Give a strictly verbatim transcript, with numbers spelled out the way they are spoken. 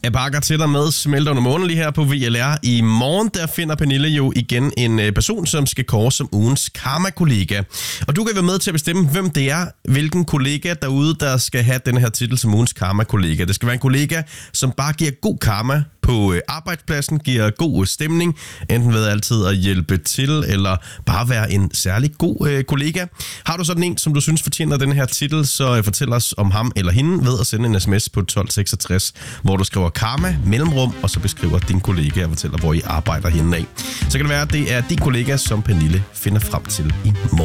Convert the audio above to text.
Jeg bakker til dig med Smelter under månen lige her på V L R. I morgen der finder Pernille jo igen en person, som skal kåre som ugens karma-kollega. Og du kan være med til at bestemme, hvem det er, hvilken kollega derude, der skal have den her titel som ugens karma-kollega. Det skal være en kollega, som bare giver god karma på arbejdspladsen, giver god stemning, enten ved altid at hjælpe til, eller bare være en særlig god øh, kollega. Har du sådan en, som du synes fortjener den her titel, så øh, fortæl os om ham eller hende ved at sende en sms på tolv seksogtres, hvor du skriver karma, mellemrum, og så beskriver din kollega og fortæller, hvor I arbejder henne af. Så kan det være, at det er din kollega, som Pernille finder frem til i morgen.